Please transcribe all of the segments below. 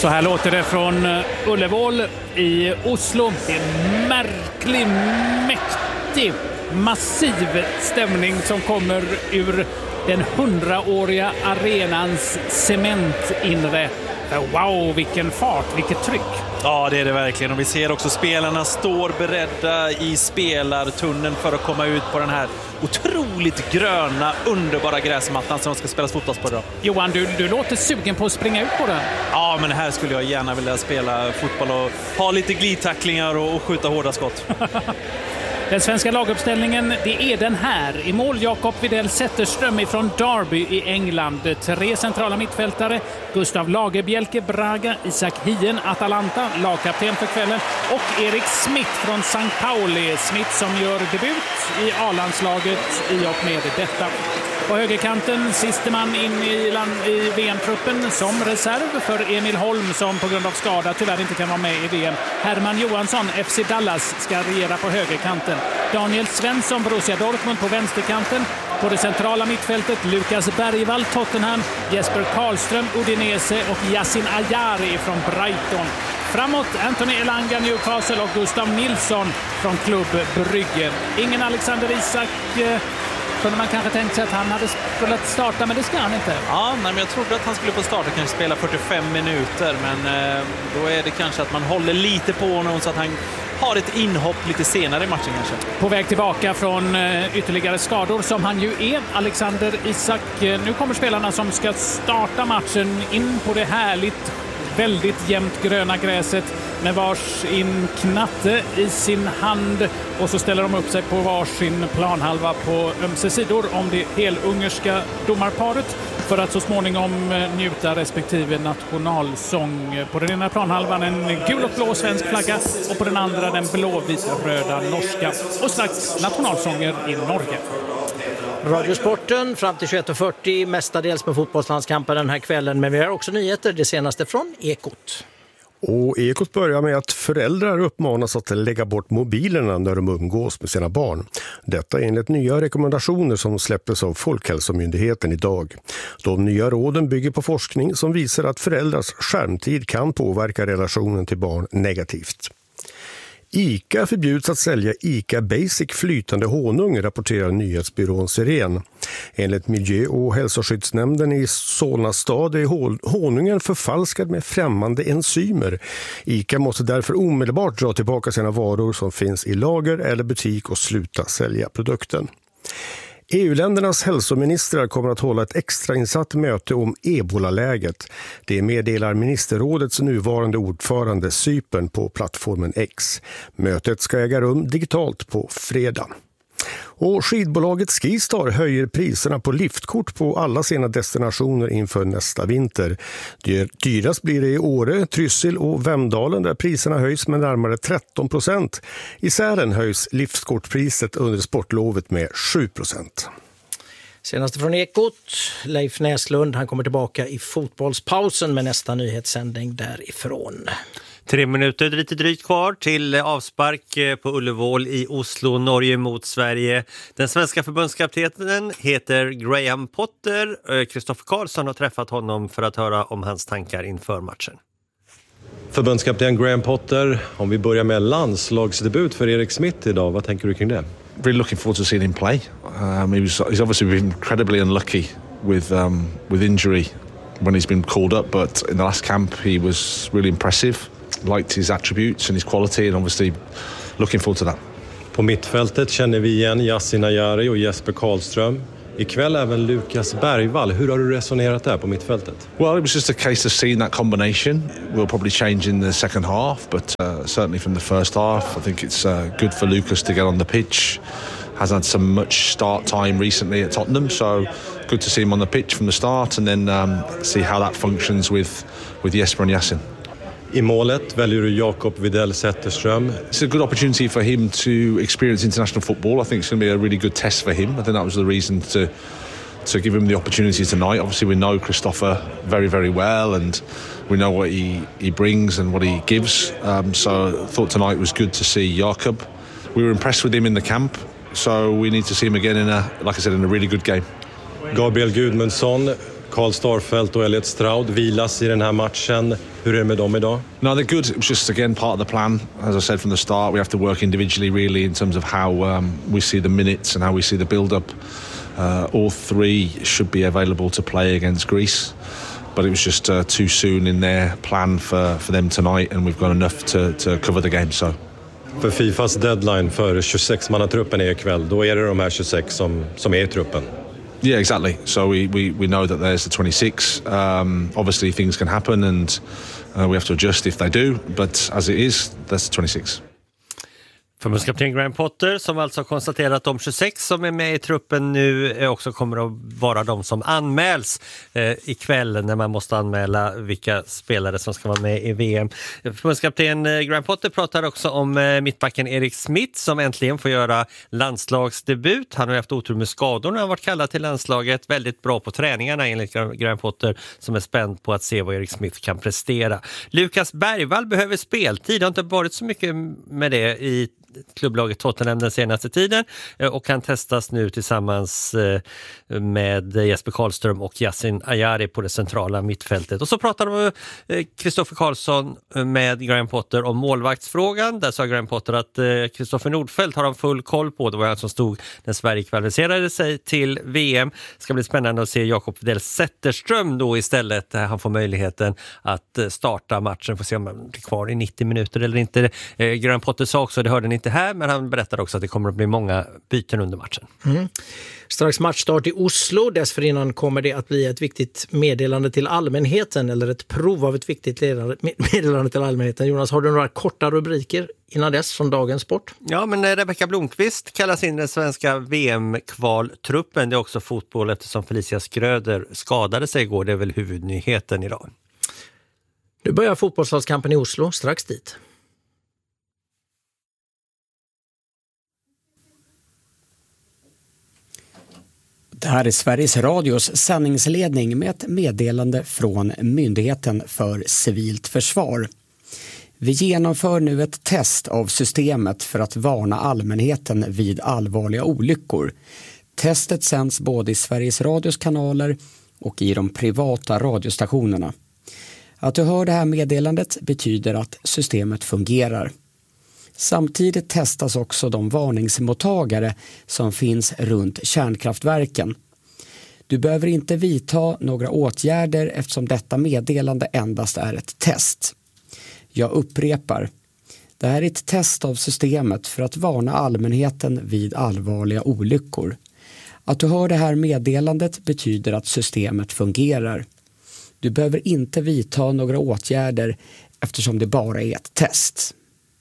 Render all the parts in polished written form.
Så här låter det från Ullevål i Oslo. Det är en märklig, mäktig, massiv stämning som kommer ur den 100-åriga arenans cementinre. Wow, vilken fart, vilket tryck. Ja, det är det verkligen. Och vi ser också spelarna står beredda i spelartunneln för att komma ut på den här otroligt gröna, underbara gräsmattan som ska spelas fotboll på idag. Johan, du låter sugen på att springa ut på den. Ja, men här skulle jag gärna vilja spela fotboll och ha lite glidtacklingar och skjuta hårda skott. Den svenska laguppställningen, det är den här. I mål Jakob Widell Zetterström ifrån Derby i England. 3 centrala mittfältare. Gustav Lagerbielke Braga, Isak Hien Atalanta, lagkapten för kvällen. Och Erik Smith från St. Pauli. Smith som gör debut i A-landslaget i och med detta. På högerkanten, siste man in i VM-truppen som reserv för Emil Holm som på grund av skada tyvärr inte kan vara med i VM. Herman Johansson, FC Dallas, ska regera på högerkanten. Daniel Svensson, Borussia Dortmund på vänsterkanten. På det centrala mittfältet, Lukas Bergvall, Tottenham, Jesper Karlström, Udinese och Yassin Ayari från Brighton. Framåt Anthony Elanga, Newcastle och Gustav Nilsson från Klubb Brygge. Ingen Alexander Isak. Kunde man kanske tänkt sig att han hade spelat starta, men det ska han inte. Ja, men jag trodde att han skulle få starta, kanske spela 45 minuter. Men då är det kanske att man håller lite på honom så att han har ett inhopp lite senare i matchen kanske. På väg tillbaka från ytterligare skador som han ju är, Alexander Isak. Nu kommer spelarna som ska starta matchen in på det härligt, väldigt jämnt gröna gräset med varsin knatte i sin hand, och så ställer de upp sig på varsin planhalva på ömse sidor om det helungerska domarparet för att så småningom njuta respektive nationalsång. På den ena planhalvan en gul och blå svensk flagga och på den andra den blåvit-röda norska, och strax nationalsånger i Norge. Radiosporten fram till 21.40, mestadels med fotbollslandskampen den här kvällen, men vi har också nyheter, det senaste från Ekot. Och Ekot börjar med att föräldrar uppmanas att lägga bort mobilerna när de umgås med sina barn. Detta enligt nya rekommendationer som släpptes av Folkhälsomyndigheten idag. De nya råden bygger på forskning som visar att föräldrars skärmtid kan påverka relationen till barn negativt. ICA förbjuds att sälja ICA Basic flytande honung, rapporterar nyhetsbyrån Siren. Enligt miljö- och hälsoskyddsnämnden i Solna stad är honungen förfalskad med främmande enzymer. ICA måste därför omedelbart dra tillbaka sina varor som finns i lager eller butik och sluta sälja produkten. EU-ländernas hälsoministrar kommer att hålla ett extrainsatt möte om Ebola-läget. Det meddelar ministerrådets nuvarande ordförande Cypern på plattformen X. Mötet ska äga rum digitalt på fredag. Och skidbolaget Skistar höjer priserna på liftkort på alla sina destinationer inför nästa vinter. Dyrast blir det i Åre, Trysil och Vemdalen där priserna höjs med närmare 13%. I Sälen höjs liftkortpriset under sportlovet med 7%. Senaste från Ekot, Leif Näslund, han kommer tillbaka i fotbollspausen med nästa nyhetssändning därifrån. 3 minuter lite drygt kvar till avspark på Ullevål i Oslo, Norge mot Sverige. Den svenska förbundskaptenen heter Graham Potter. Kristoffer Karlsson har träffat honom för att höra om hans tankar inför matchen. Förbundskapten Graham Potter, om vi börjar med landslagsdebut för Erik Smith idag, vad tänker du kring det? Really looking forward to seeing him play. He's obviously been incredibly unlucky with injury when he's been called up, but in the last camp he was really impressive. Liked his attributes and his quality, and obviously looking forward to that. På mittfältet känner vi igen Yassin Ayari och Jesper Karlström. Ikväll även Lukas Bergvall. Hur har du resonerat där på mittfältet? Well, it was just a case of seeing that combination. We'll probably change in the second half, but certainly from the first half, I think it's good for Lucas to get on the pitch. Hasn't had some much start time recently at Tottenham, so good to see him on the pitch from the start and then see how that functions with Jesper and Yassin. I målet väljer du Jakob Widell Zetterström. It's a good opportunity for him to experience international football. I think it's going to be a really good test for him. I think that was the reason to give him the opportunity tonight. Obviously we know Kristoffer very, very well and we know what he brings and what he gives. So I thought tonight was good to see Jakob. We were impressed with him in the camp, so we need to see him again in a really good game. Gabriel Gudmundsson, Karl Starfelt och Elliot Stroud vilas i den här matchen. Hur är det med dem idag? No, they're good. It was just, again, part of the plan. As I said from the start, we have to work individually, really, in terms of how we see the minutes and how we see the build-up. All three should be available to play against Greece. But it was just too soon in their plan for them tonight, and we've got enough to cover the game, so... För Fifas deadline för 26-mannatruppen är ikväll. Då är det de här 26 som är i truppen. Yeah, exactly. So we know that there's the 26. Obviously things can happen and we have to adjust if they do. But as it is, that's the 26. Förbundskapten Graham Potter som alltså har konstaterat att de 26 som är med i truppen nu också kommer att vara de som anmäls ikväll när man måste anmäla vilka spelare som ska vara med i VM. Förbundskapten Graham Potter pratar också om mittbacken Erik Smith som äntligen får göra landslagsdebut. Han har haft otur med skador när han varit kallad till landslaget. Väldigt bra på träningarna enligt Graham Potter som är spänd på att se vad Erik Smith kan prestera. Lukas Bergvall behöver speltid. Det har inte varit så mycket med det i klubblaget Tottenham den senaste tiden och kan testas nu tillsammans med Jesper Karlström och Yasin Ayari på det centrala mittfältet. Och så pratade Kristoffer Karlsson med Graham Potter om målvaktsfrågan. Där sa Graham Potter att Kristoffer Nordfeldt har han full koll på. Det var han som stod när Sverige kvalificerade sig till VM. Det ska bli spännande att se Jakob Widell Zetterström då istället. Han får möjligheten att starta matchen. Får se om han blir kvar i 90 minuter eller inte. Graham Potter sa också, det hörde ni inte här, men han berättade också att det kommer att bli många byten under matchen. Strax matchstart i Oslo. Dessförinnan kommer det att bli ett viktigt meddelande till allmänheten eller ett prov av ett viktigt meddelande till allmänheten. Jonas, har du några korta rubriker innan dess från dagens sport? Ja, men Rebecka Blomqvist kallas in den svenska VM-kvaltruppen. Det är också fotboll eftersom Felicia Skröder skadade sig igår. Det är väl huvudnyheten idag. Nu börjar fotbollslandskampen i Oslo. Strax dit. Det här är Sveriges Radios sändningsledning med ett meddelande från Myndigheten för civilt försvar. Vi genomför nu ett test av systemet för att varna allmänheten vid allvarliga olyckor. Testet sänds både i Sveriges Radios kanaler och i de privata radiostationerna. Att du hör det här meddelandet betyder att systemet fungerar. Samtidigt testas också de varningsmottagare som finns runt kärnkraftverken. Du behöver inte vidta några åtgärder eftersom detta meddelande endast är ett test. Jag upprepar, det här är ett test av systemet för att varna allmänheten vid allvarliga olyckor. Att du hör det här meddelandet betyder att systemet fungerar. Du behöver inte vidta några åtgärder eftersom det bara är ett test.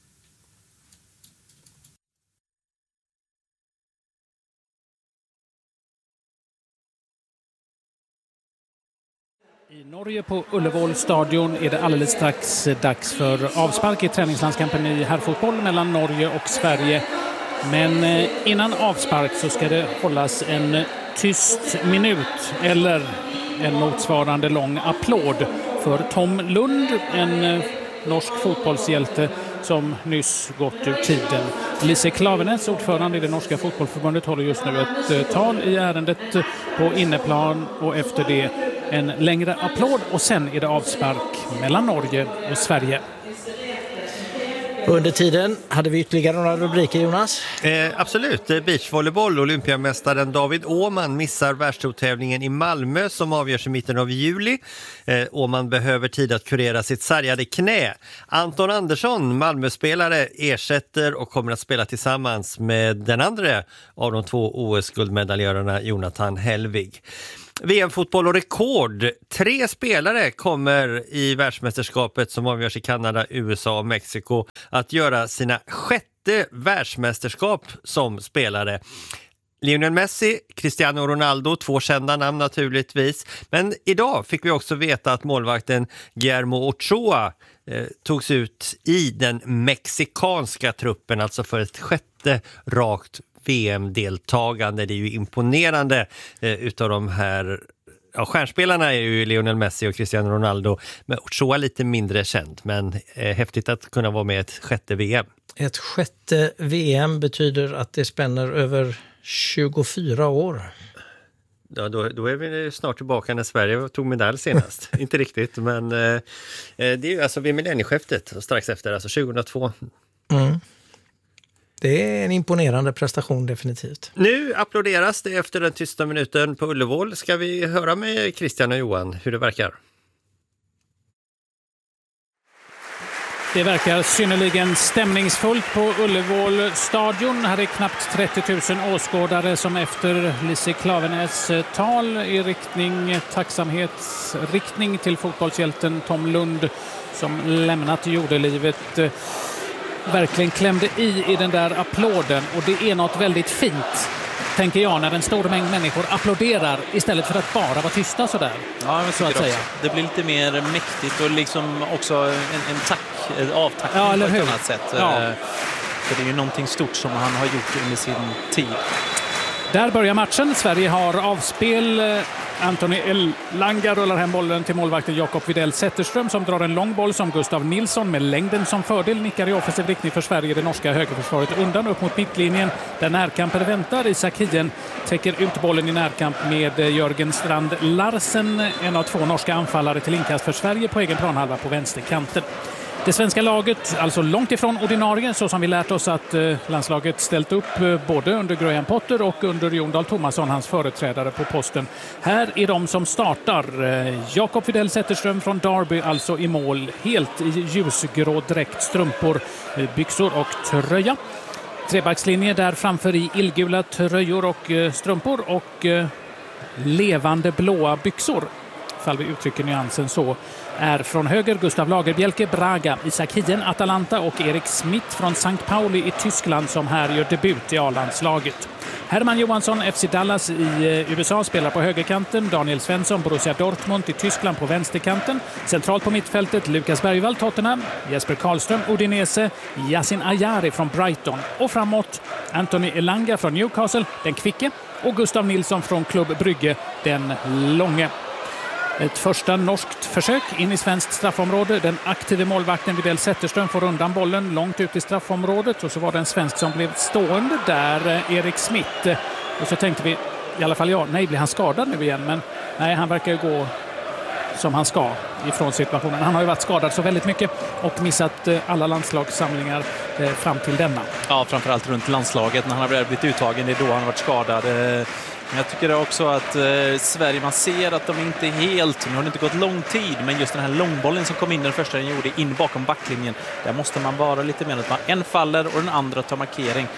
I Norge på Ullevål stadion är det alldeles strax dags för avspark i träningslandskampen i herrfotboll mellan Norge och Sverige. Men innan avspark så ska det hållas en tyst minut eller en motsvarande lång applåd för Tom Lund, en norsk fotbollshjälte som nyss gått ur tiden. Lise Klaveness, ordförande i det norska fotbollförbundet, håller just nu ett tal i ärendet på inneplan och efter det en längre applåd och sen är det avspark mellan Norge och Sverige. Under tiden hade vi ytterligare några rubriker, Jonas? Absolut. Beachvolleyboll. Olympiamästaren David Åhman missar världstourtävlingen i Malmö som avgörs i mitten av juli. Åhman behöver tid att kurera sitt sargade knä. Anton Andersson, Malmöspelare, ersätter och kommer att spela tillsammans med den andra av de två OS-guldmedaljörerna Jonathan Hellvig. VM-fotboll och rekord. 3 spelare kommer i världsmästerskapet som avgörs i Kanada, USA och Mexiko att göra sina 6:e världsmästerskap som spelare. Lionel Messi, Cristiano Ronaldo, 2 kända namn naturligtvis. Men idag fick vi också veta att målvakten Guillermo Ochoa togs ut i den mexikanska truppen, alltså för ett 6:e rakt VM-deltagande. Det är ju imponerande utav de här stjärnspelarna är ju Lionel Messi och Cristiano Ronaldo, men Ochoa lite mindre känd, men häftigt att kunna vara med i ett 6:e VM. Ett 6:e VM betyder att det spänner över 24 år. Ja, då är vi snart tillbaka när Sverige tog medalj senast. Inte riktigt, men det är ju alltså vid millennieskiftet strax efter, alltså 2002. Mm. Det är en imponerande prestation definitivt. Nu applåderas det efter den tysta minuten på Ullevål. Ska vi höra med Christian och Johan hur det verkar? Det verkar synnerligen stämningsfullt på Ullevål stadion. Här är knappt 30 000 åskådare som efter Lise Klavenäs tal i tacksamhetsriktning till fotbollshjälten Tom Lund som lämnat jordelivet verkligen klämde i den där applåden. Och det är något väldigt fint, tänker jag, när en stor mängd människor applåderar istället för att bara vara tysta sådär. Ja, men så att säga. Det blir lite mer mäktigt och liksom också en avtackning på ett annat sätt. Ja. För det är ju någonting stort som han har gjort under sin tid. Där börjar matchen. Sverige har avspel. Anthony Elanga rullar hem bollen till målvakten Jakob Widell Zetterström som drar en lång boll som Gustav Nilsson med längden som fördel nickar i offensiv riktning för Sverige. Det norska högerförsvaret undan upp mot mittlinjen där närkamper väntar. Isak Hien täcker ut bollen i närkamp med Jörgen Strand Larsen, en av 2 norska anfallare till inkast för Sverige på egen planhalva på vänsterkanten. Det svenska laget, alltså långt ifrån ordinarie, så som vi lärt oss att landslaget ställt upp både under Graham Potter och under Jon Dahl Tomasson, hans företrädare på posten. Här är de som startar. Jakob Widell Zetterström från Derby, alltså i mål, helt i ljusgrå dräkt, strumpor, byxor och tröja. Trebackslinje där framför i illgula tröjor och strumpor och levande blåa byxor, fall vi uttrycker nyansen så, är från höger Gustav Lagerbjälke Braga, Isak Hien Atalanta och Erik Smith från St. Pauli i Tyskland som här gör debut i A-landslaget. Herman Johansson, FC Dallas i USA, spelar på högerkanten. Daniel Svensson, Borussia Dortmund i Tyskland på vänsterkanten. Centralt på mittfältet Lukas Bergvall, Tottenham. Jesper Karlström, Udinese. Yasin Ayari från Brighton. Och framåt Anthony Elanga från Newcastle, den kvicke. Och Gustav Nilsson från Klubb Brygge, den långe. Ett första norskt försök in i svenskt straffområde. Den aktive målvakten Widell Zetterström får undan bollen långt ut i straffområdet. Och så var det en svensk som blev stående där, Erik Smith. Och så tänkte vi, i alla fall jag, nej, blir han skadad nu igen? Men nej, han verkar ju gå som han ska ifrån situationen. Han har ju varit skadad så väldigt mycket och missat alla landslagssamlingar fram till denna. Ja, framförallt runt landslaget när han har blivit uttagen. Det är då han har varit skadad. Men jag tycker också att Sverige, man ser att de inte är helt, nu har det inte gått lång tid, men just den här långbollen som kom in, den första den gjorde in bakom backlinjen, där måste man vara lite mer att man en faller och den andra tar markering.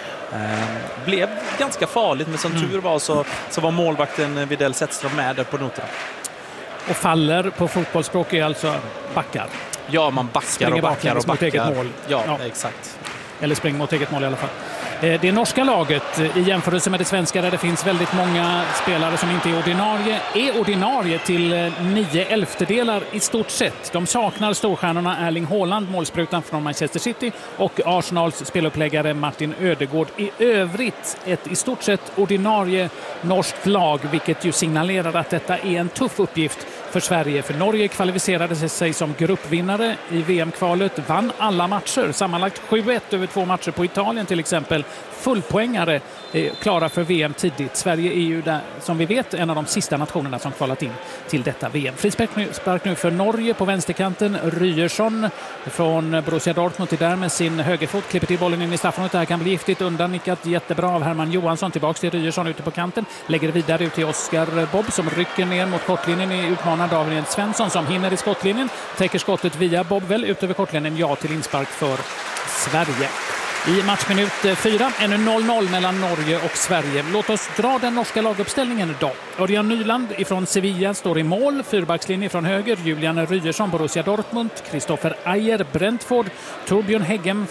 Blev ganska farligt, men som tur var så var målvakten Widell Zetterström med där på noterna. Och faller på fotbollsspråk är alltså backar. Ja, man backar och backar och mot eget mål. Ja, exakt. Eller springer mot eget mål i alla fall. Det norska laget i jämförelse med det svenska, där det finns väldigt många spelare som inte är ordinarie till 9/11 i stort sett. De saknar storstjärnorna Erling Haaland, målsprutan från Manchester City, och Arsenals speluppläggare Martin Ödegård. I övrigt ett i stort sett ordinarie norskt lag, vilket ju signalerar att detta är en tuff uppgift för Sverige. För Norge kvalificerade sig som gruppvinnare i VM-kvalet, vann alla matcher, sammanlagt 7-1 över 2 matcher på Italien till exempel. Fullpoängare klara för VM tidigt. Sverige är ju där, som vi vet, en av de sista nationerna som kvalat in till detta VM. Frispark nu för Norge på vänsterkanten. Ryerson från Borussia Dortmund till där med sin högerfot klipper till bollen in i straffområdet. Det här kan bli giftigt, undannickat jättebra av Herman Johansson. Tillbaks till Ryerson ute på kanten. Lägger vidare ut till Oskar Bobb som rycker ner mot kortlinjen, i utmanad av Daniel Svensson som hinner i skottlinjen. Täcker skottet via Bobbväl ut över kortlinjen. Ja till inspark för Sverige. I matchminut 4, ännu 0-0 mellan Norge och Sverige. Låt oss dra den norska laguppställningen idag. Örjan Nyland ifrån Sevilla står i mål. Fyrbackslinje från höger. Julian Ryerson, Borussia Dortmund. Kristoffer Ajer, Brentford. Torbjörn Heggem